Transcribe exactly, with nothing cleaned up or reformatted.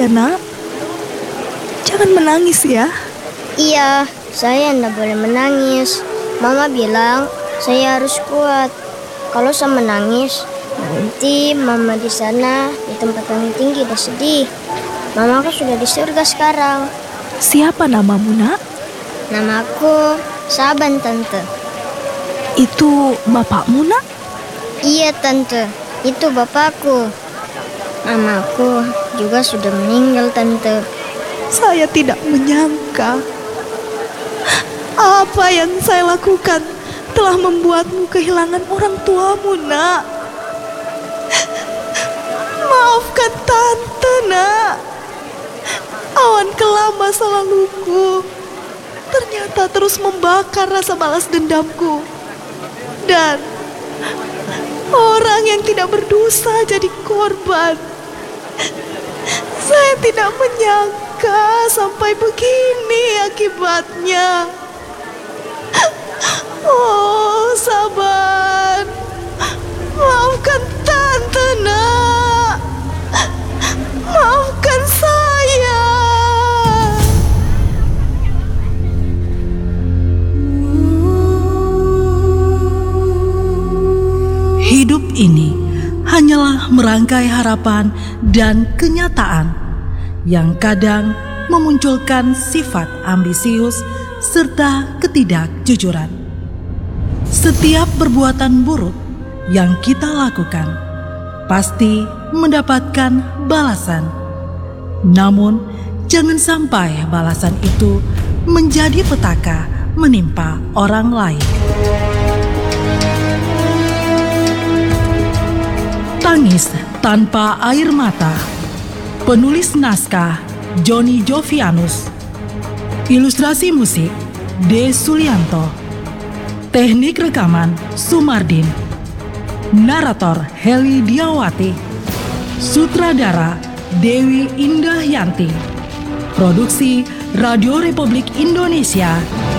ya nak. Jangan menangis ya. Iya, saya tidak boleh menangis. Mama bilang saya harus kuat. Kalau saya menangis, nanti mama di sana di tempat yang tinggi dan sedih. Mamaku sudah di surga sekarang. Siapa namamu nak? Namaku Saban, Tante. Itu bapakmu nak? Iya, Tante. Itu bapakku. Mamaku juga sudah meninggal, Tante. Saya tidak menyangka apa yang saya lakukan telah membuatmu kehilangan orang tuamu, nak. Maafkan Tante, nak. Awan kelam masa laluku ternyata terus membakar rasa balas dendamku. Dan orang yang tidak berdosa jadi korban. Saya tidak menyangka sampai begini akibatnya. Oh, Saban, maafkan Tante, nak. Maafkan saya. Hidup ini hanyalah merangkai harapan dan kenyataan yang kadang memunculkan sifat ambisius serta ketidakjujuran. Setiap perbuatan buruk yang kita lakukan pasti mendapatkan balasan. Namun, jangan sampai balasan itu menjadi petaka menimpa orang lain. Tangis Tanpa Air Mata. Penulis naskah Joni Jovianus. Ilustrasi musik D. Sulianto. Teknik rekaman Sumardin. Narator Heli Diawati. Sutradara Dewi Indahyanti. Produksi Radio Republik Indonesia